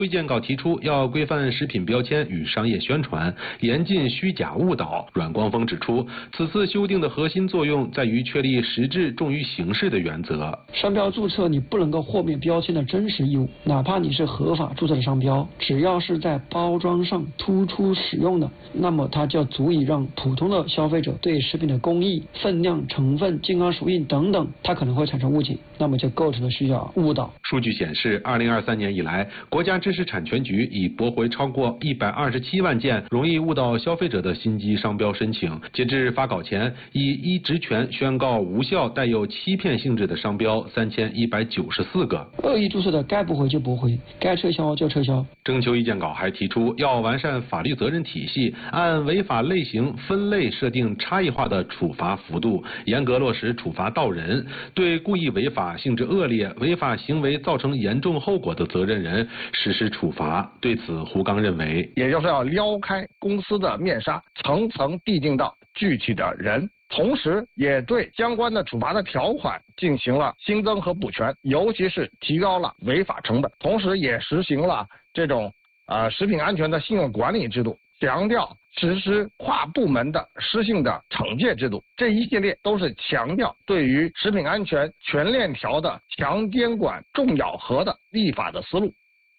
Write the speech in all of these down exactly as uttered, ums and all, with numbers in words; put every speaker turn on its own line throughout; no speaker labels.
卫健稿提出要规范食品标签与商业宣传，严禁虚假误导。阮光峰指出，此次修订的核心作用在于确立实质重于形式的原则。
商标注册你不能够豁免标签的真实义务，哪怕你是合法注册的商标，只要是在包装上突出使用的，那么它就足以让普通的消费者对食品的工艺、分量、成分、健康属性等等，它可能会产生误解，那么就构成了虚假误导。
数据显示，二零二三年以来，国家知识产权局已驳回超过一百二十七万件容易误导消费者的新机商标申请。截至发稿前，以依职权宣告无效带有欺骗性质的商标三千一百九十四个。
恶意注册的该驳回就驳回，该撤销就撤销。
征求意见稿还提出，要完善法律责任体系，按违法类型分类设定差异化的处罚幅度，严格落实处罚到人，对故意违法、性质恶劣、违法行为造成严重后果的责任人实施处罚。对此，胡刚认为，
也就是要撩开公司的面纱，层层递进到具体的人，同时也对相关的处罚的条款进行了新增和补全，尤其是提高了违法成本，同时也实行了这种呃食品安全的信用管理制度，强调实施跨部门的施性的惩戒制度，这一系列都是强调对于食品安全全链条的强监管、重咬合的立法的思路。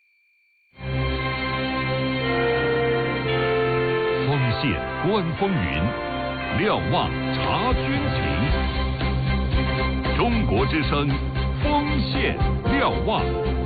锋线观风云，瞭望察军情。中国之声，锋线瞭望。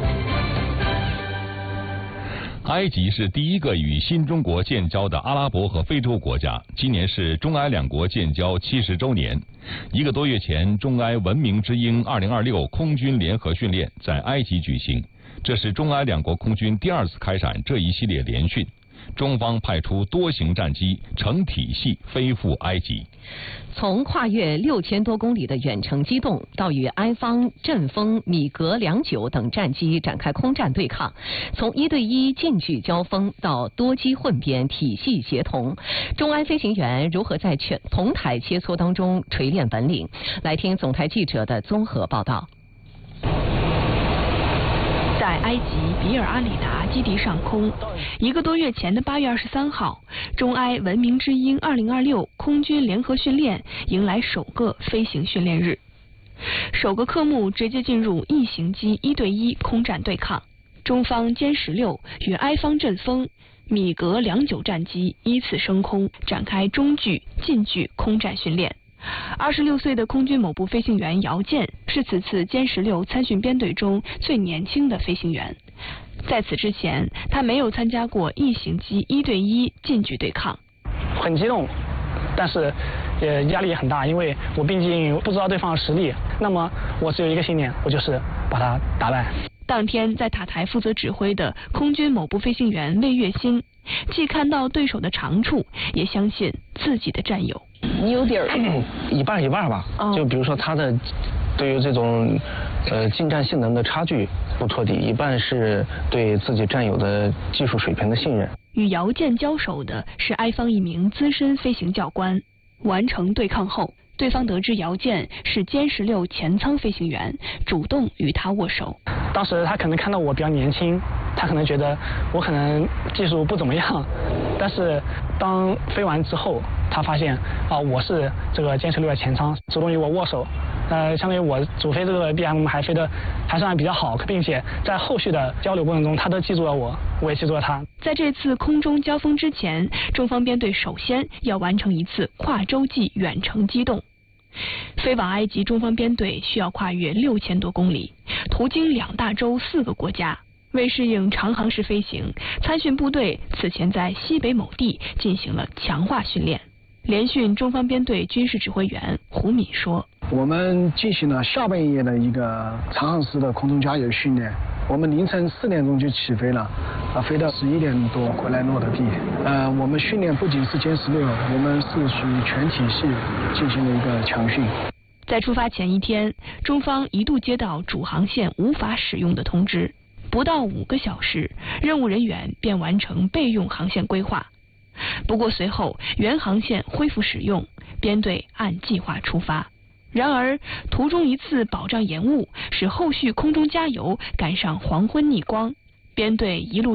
埃及是第一个与新中国建交的阿拉伯和非洲国家，今年是中埃两国建交七十周年。一个多月前，中埃文明之鹰二零二六空军联合训练在埃及举行，这是中埃两国空军第二次开展这一系列联训。中方派出多型战机成体系飞赴埃及。
从跨越六千多公里的远程机动，到与埃方阵风、米格两九等战机展开空战对抗，从一对一近距交锋到多机混编、体系协同，中埃飞行员如何在全同台切磋当中锤炼本领？来听总台记者的综合报道。
在埃及比尔阿里达基地上空，一个多月前的八月二十三号，中埃文明之鹰二零二六空军联合训练迎来首个飞行训练日。首个科目直接进入异形机一对一空战对抗，中方歼十六与埃方阵风、米格两九战机依次升空，展开中距、近距空战训练。二十六岁的空军某部飞行员姚健是此次歼十六参训编队中最年轻的飞行员。在此之前，他没有参加过异形机一对一近距对抗。
很激动，但是也压力也很大，因为我毕竟不知道对方的实力。那么我只有一个信念，我就是把他打败。
当天在塔台负责指挥的空军某部飞行员魏月新，既看到对手的长处，也相信自己的战友。
你有点一半一半吧，哦、就比如说他的对于这种呃近战性能的差距不戳底，一半是对自己战友的技术水平的信任。
与姚健交手的是埃方一名资深飞行教官，完成对抗后，对方得知姚健是歼十六前舱飞行员，主动与他握手。
当时他可能看到我比较年轻，他可能觉得我可能技术不怎么样，但是当飞完之后，他发现啊我是这个歼十六的前舱，主动与我握手，呃，相当于我主飞这个 B M 还飞得还算比较好，并且在后续的交流过程中，他都记住了我，我也记住了他。
在这次空中交锋之前，中方编队首先要完成一次跨洲际远程机动。飞往埃及，中方编队需要跨越六千多公里，途经两大洲四个国家。为适应长航时飞行，参训部队此前在西北某地进行了强化训练。联训中方编队军事指挥员胡敏说：“
我们进行了下半夜的一个长航时的空中加油训练。我们凌晨四点钟就起飞了，啊，飞到十一点多回来落的地。呃，我们训练不仅是歼十六，我们是属于全体系进行了一个强训。”
在出发前一天，中方一度接到主航线无法使用的通知，不到五个小时，任务人员便完成备用航线规划。不过随后原航线恢复使用，编队按计划出发。然而途中一次保障延误，使后续空中加油赶上黄昏逆光， 编队一路